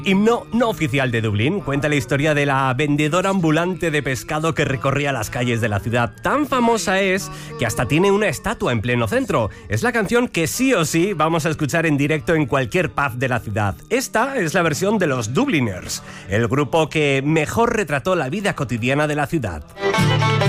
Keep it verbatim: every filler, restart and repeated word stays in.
Himno no oficial de Dublín cuenta la historia de la vendedora ambulante de pescado que recorría las calles de la ciudad. Tan famosa es que hasta tiene una estatua en pleno centro. Es la canción que sí o sí vamos a escuchar en directo en cualquier pub de la ciudad. Esta es la versión de los Dubliners, el grupo que mejor retrató la vida cotidiana de la ciudad.